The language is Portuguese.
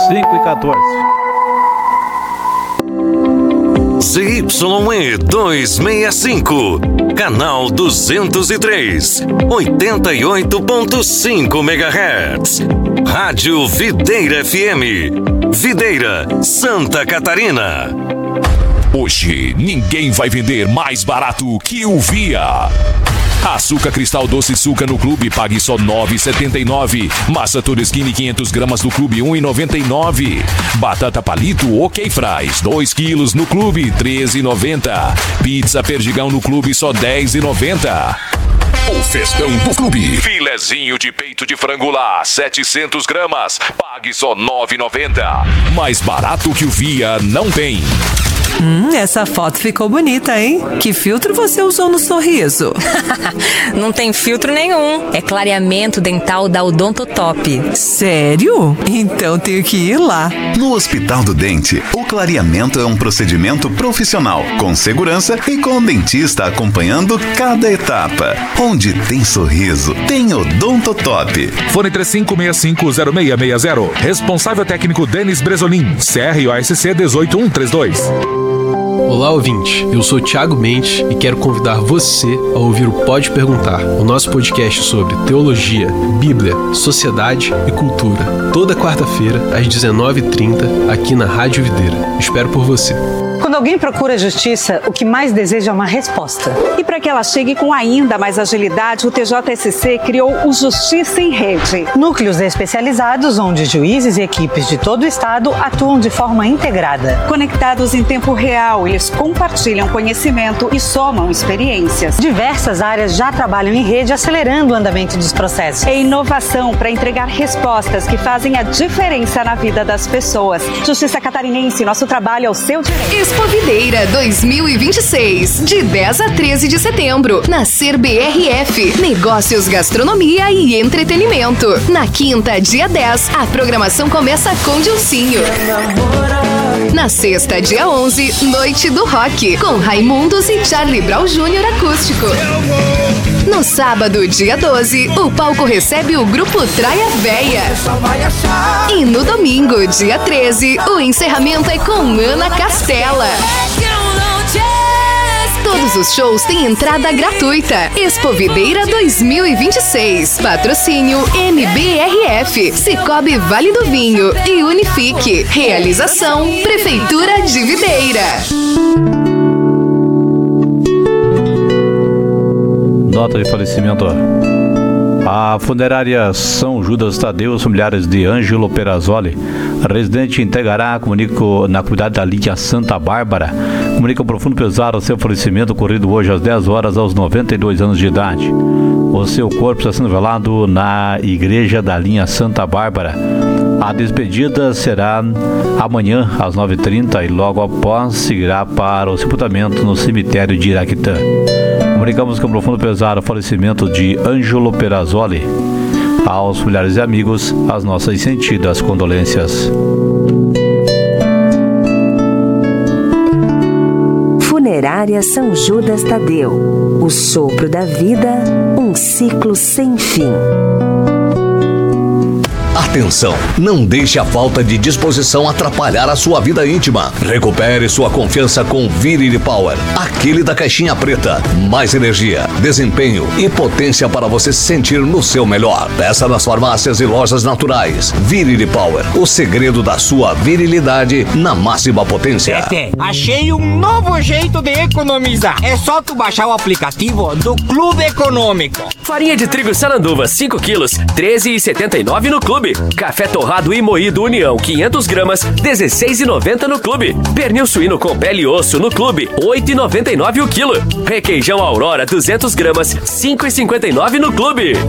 5h14. ZYE 265, canal 203, 88.5 MHz. Rádio Videira FM, Videira, Santa Catarina. Hoje, ninguém vai vender mais barato que o Via. Açúcar Cristal Doce Suca no Clube, pague só R$ 9,79. Massa Toresquini 500 gramas no Clube, R$ 1,99. Batata Palito OK Fries 2 quilos no Clube, R$ 13,90. Pizza Perdigão no Clube, só R$ 10,90. O festão do Clube. Filezinho de peito de frango lá, 700 gramas, pague só R$ 9,90. Mais barato que o Via não tem. Essa foto ficou bonita, hein? Que filtro você usou no sorriso? Não tem filtro nenhum. É clareamento dental da Odontotop. Sério? Então tenho que ir lá. No Hospital do Dente, o clareamento é um procedimento profissional, com segurança e com o dentista acompanhando cada etapa. Onde tem sorriso, tem Odontotop. Fone 35650660. Responsável técnico Denis Bresolim. CROSC 18132. Olá, ouvinte. Eu sou Thiago Mendes e quero convidar você a ouvir o Pode Perguntar, o nosso podcast sobre teologia, Bíblia, sociedade e cultura. Toda quarta-feira, às 19h30, aqui na Rádio Videira. Espero por você. Quando alguém procura justiça, o que mais deseja é uma resposta. E para que ela chegue com ainda mais agilidade, o TJSC criou o Justiça em Rede. Núcleos especializados onde juízes e equipes de todo o estado atuam de forma integrada. Conectados em tempo real, eles compartilham conhecimento e somam experiências. Diversas áreas já trabalham em rede, acelerando o andamento dos processos. É inovação para entregar respostas que fazem a diferença na vida das pessoas. Justiça Catarinense, nosso trabalho é o seu direito. Expo Videira 2026, de 10 a 13 de setembro, na Ser BRF, Negócios, Gastronomia e Entretenimento. Na quinta, dia 10, a programação começa com Dilcinho. Na sexta, dia 11, Noite do Rock, com Raimundos e Charlie Brown Jr. acústico. No sábado, dia 12, o palco recebe o grupo Traia Véia. E no domingo, dia 13, o encerramento é com Ana Castela. Todos os shows têm entrada gratuita. Expo Videira 2026. Patrocínio MBRF, Cicobi Vale do Vinho e Unifique. Realização Prefeitura de Videira. Nota de falecimento. A funerária São Judas Tadeu, os familiares de Ângelo Perazzoli, residente em Tegará, comunicam na comunidade da linha Santa Bárbara, comunica um profundo pesar ao seu falecimento ocorrido hoje às 10 horas, aos 92 anos de idade. O seu corpo está sendo velado na igreja da linha Santa Bárbara. A despedida será amanhã às 9h30 e logo após seguirá para o sepultamento no cemitério de Iraquitã. Comunicamos com profundo pesar o falecimento de Ângelo Perazzoli. Aos familiares e amigos, as nossas sentidas condolências. Funerária São Judas Tadeu. O sopro da vida, um ciclo sem fim. Atenção, não deixe a falta de disposição atrapalhar a sua vida íntima. Recupere sua confiança com Virility Power, aquele da caixinha preta. Mais energia, desempenho e potência para você se sentir no seu melhor. Peça nas farmácias e lojas naturais. Virility Power, o segredo da sua virilidade na máxima potência. Achei um novo jeito de economizar. É só tu baixar o aplicativo do Clube Econômico. Farinha de trigo Saranduva 5 quilos, R$ 13,79 no Clube. Café torrado e moído União 500 gramas, R$ 16,90 no Clube. Pernil suíno com pele e osso no Clube, R$ 8,99 o quilo. Requeijão Aurora 200 gramas, R$ 5,59 no Clube.